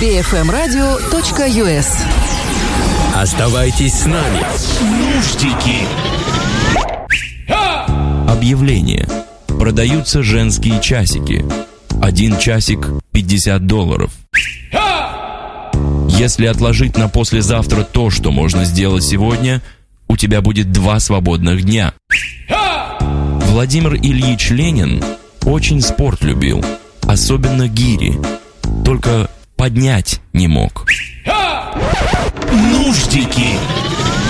bfmradio.us. Оставайтесь с нами. Нуждики. Объявление. Продаются женские часики. 1 часик $50. Если отложить на послезавтра то, что можно сделать сегодня, у тебя будет 2 свободных дня. Владимир Ильич Ленин очень спорт любил, особенно гири. Только поднять не мог. Нуждики.